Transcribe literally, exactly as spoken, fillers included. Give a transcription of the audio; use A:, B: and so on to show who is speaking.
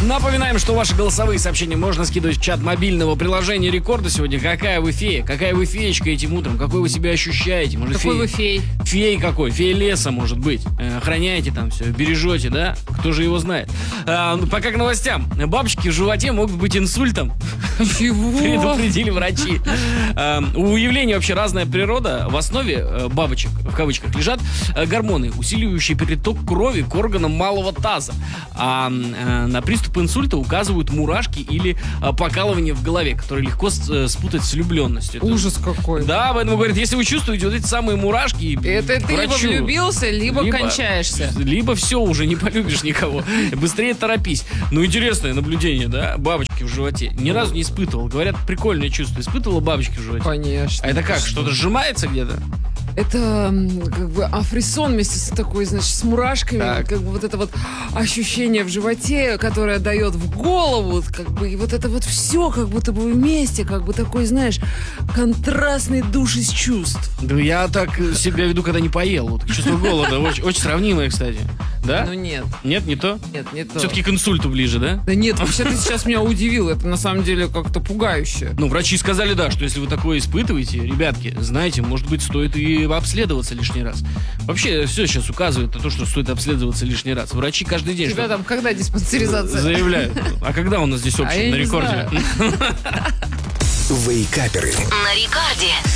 A: Напоминаем, что ваши голосовые сообщения можно скидывать в чат мобильного приложения Рекорда сегодня. Какая вы фея? Какая вы феечка этим утром? Какой вы себя ощущаете? Может,
B: Какой
A: фея?
B: вы фей?
A: Фей какой? Фея леса, может быть. Э, Охраняете там все, бережете, да? Кто же его знает? А, ну, пока к новостям. Бабочки в животе могут быть инсультом.
B: Чего?
A: Предупредили врачи. А, у явления вообще разная природа. В основе э, бабочек, в кавычках, лежат э, гормоны, усиливающие переток крови к органам малого таза. А э, на приступ инсульта указывают мурашки или э, покалывание в голове, которые легко с- э, спутать с влюбленностью. Это-
B: Ужас какой.
A: Да, поэтому говорят, если вы чувствуете вот эти самые мурашки,
B: Это
A: к
B: ты либо
A: врачу.
B: влюбился, либо,
A: Либо-
B: кончаешься.
A: Либо все, уже не полюбишь никого. Быстрее торопись. Ну, интересное наблюдение, да? Бабочки в животе. Ни разу не испытывал. Говорят, прикольное чувство. Испытывала бабочки в животе?
B: Конечно.
A: А это как? Что-то сжимается где-то?
B: Это м, как бы африсон вместе с такой, значит, с мурашками.
A: Так.
B: Как бы вот это вот ощущение в животе, которое дает в голову, как бы, и вот это вот все как будто бы вместе, как бы такой, знаешь, контрастный душ из чувств.
A: Да я так себя веду, когда не поел. Вот, чувство голода. Очень, очень сравнимое, кстати. Да?
B: Ну нет,
A: Нет, не то?
B: нет, не то.
A: Все-таки к инсульту ближе, да?
B: Да нет, вообще ты сейчас меня удивил. Это на самом деле как-то пугающе.
A: Ну, врачи сказали, да, что если вы такое испытываете, ребятки, знаете, может быть, стоит и обследоваться лишний раз. Вообще, все сейчас указывает на то, что стоит обследоваться лишний раз. Врачи каждый день
B: Тебя
A: что-то
B: там когда диспансеризация?
A: заявляют. А когда у нас здесь
B: А
A: общее
B: я
A: на
B: не
A: рекорде?
B: знаю.
C: Вейкаперы.
D: На рекорде.